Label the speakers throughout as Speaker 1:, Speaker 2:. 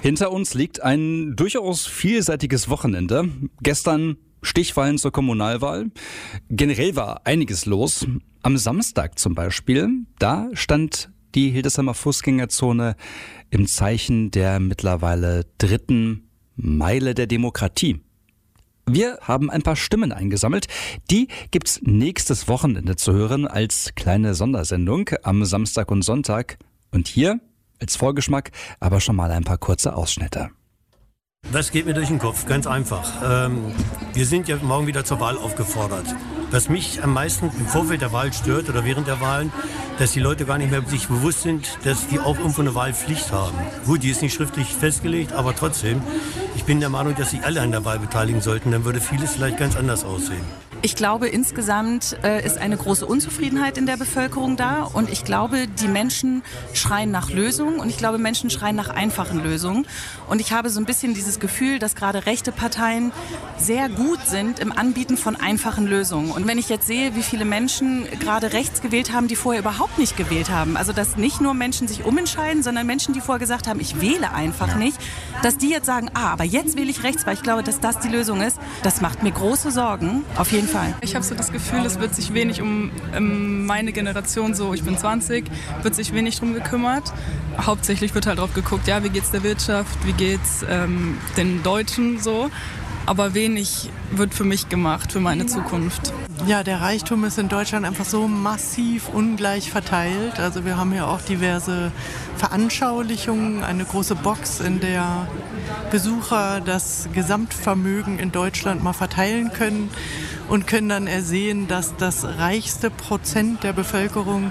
Speaker 1: Hinter uns liegt ein durchaus vielseitiges Wochenende. Gestern Stichwahlen zur Kommunalwahl. Generell war einiges los. Am Samstag zum Beispiel, da stand die Hildesheimer Fußgängerzone im Zeichen der mittlerweile 3. Meile der Demokratie. Wir haben ein paar Stimmen eingesammelt. Die gibt's nächstes Wochenende zu hören als kleine Sondersendung am Samstag und Sonntag. Und hier als Vorgeschmack aber schon mal ein paar kurze Ausschnitte.
Speaker 2: Das geht mir durch den Kopf, ganz einfach. Wir sind ja morgen wieder zur Wahl aufgefordert. Was mich am meisten im Vorfeld der Wahl stört oder während der Wahlen, dass die Leute gar nicht mehr sich bewusst sind, dass die auch irgendwo eine Wahlpflicht haben. Gut, die ist nicht schriftlich festgelegt, aber trotzdem, ich bin der Meinung, dass sich alle an der Wahl beteiligen sollten. Dann würde vieles vielleicht ganz anders aussehen.
Speaker 3: Ich glaube, insgesamt ist eine große Unzufriedenheit in der Bevölkerung da. Und ich glaube, die Menschen schreien nach Lösungen. Und ich glaube, Menschen schreien nach einfachen Lösungen. Und ich habe so ein bisschen dieses Gefühl, dass gerade rechte Parteien sehr gut sind im Anbieten von einfachen Lösungen. Und wenn ich jetzt sehe, wie viele Menschen gerade rechts gewählt haben, die vorher überhaupt nicht gewählt haben. Also, dass nicht nur Menschen sich umentscheiden, sondern Menschen, die vorher gesagt haben, ich wähle einfach nicht. Dass die jetzt sagen, aber jetzt wähle ich rechts, weil ich glaube, dass das die Lösung ist. Das macht mir große Sorgen. Auf jeden Fall.
Speaker 4: Ich habe so das Gefühl, es wird sich wenig um meine Generation, so ich bin 20, wird sich wenig drum gekümmert. Hauptsächlich wird halt drauf geguckt, ja, wie geht's der Wirtschaft, wie geht's den Deutschen so. Aber wenig wird für mich gemacht, für meine Zukunft.
Speaker 5: Ja, der Reichtum ist in Deutschland einfach so massiv ungleich verteilt. Also wir haben hier auch diverse Veranschaulichungen, eine große Box, in der Besucher das Gesamtvermögen in Deutschland mal verteilen können und können dann ersehen, dass das reichste Prozent der Bevölkerung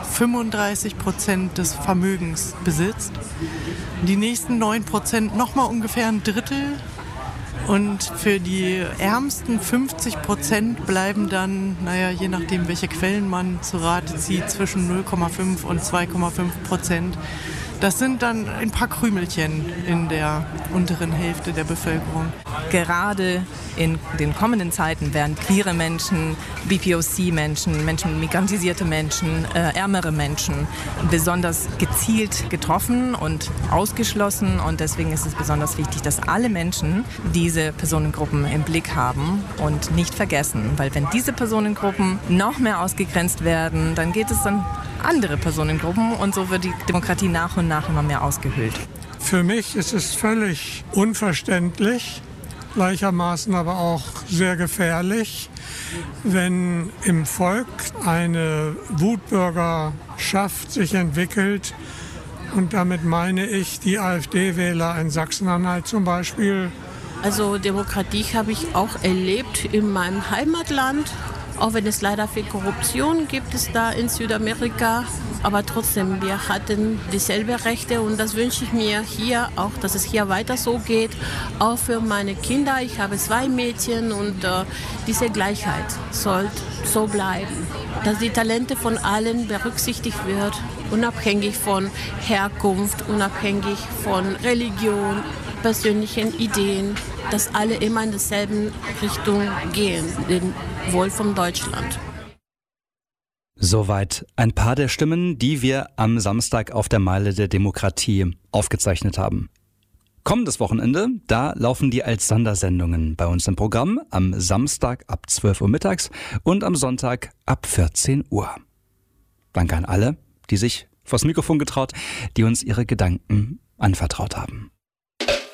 Speaker 5: 35% des Vermögens besitzt. Die nächsten 9% nochmal ungefähr ein Drittel. Und für die ärmsten 50% bleiben dann, je nachdem, welche Quellen man zu Rate zieht, zwischen 0,5 und 2,5%. Das sind dann ein paar Krümelchen in der unteren Hälfte der Bevölkerung.
Speaker 6: Gerade in den kommenden Zeiten werden queere Menschen, BPOC-Menschen, migrantisierte Menschen, ärmere Menschen besonders gezielt getroffen und ausgeschlossen. Und deswegen ist es besonders wichtig, dass alle Menschen diese Personengruppen im Blick haben und nicht vergessen. Weil wenn diese Personengruppen noch mehr ausgegrenzt werden, dann geht es dann andere Personengruppen und so wird die Demokratie nach und nach immer mehr ausgehöhlt.
Speaker 7: Für mich ist es völlig unverständlich, gleichermaßen aber auch sehr gefährlich, wenn im Volk eine Wutbürgerschaft sich entwickelt. Und damit meine ich die AfD-Wähler in Sachsen-Anhalt zum Beispiel.
Speaker 8: Also Demokratie habe ich auch erlebt in meinem Heimatland. Auch wenn es leider viel Korruption gibt es da in Südamerika. Aber trotzdem, wir hatten dieselben Rechte und das wünsche ich mir hier auch, dass es hier weiter so geht. Auch für meine Kinder. Ich habe 2 Mädchen und diese Gleichheit soll so bleiben. Dass die Talente von allen berücksichtigt wird, unabhängig von Herkunft, unabhängig von Religion, persönlichen Ideen, dass alle immer in derselben Richtung gehen, den Wohl von Deutschland.
Speaker 1: Soweit ein paar der Stimmen, die wir am Samstag auf der Meile der Demokratie aufgezeichnet haben. Kommendes Wochenende, da laufen die als Sondersendungen bei uns im Programm am Samstag ab 12 Uhr mittags und am Sonntag ab 14 Uhr. Danke an alle, die sich vors Mikrofon getraut, die uns ihre Gedanken anvertraut haben.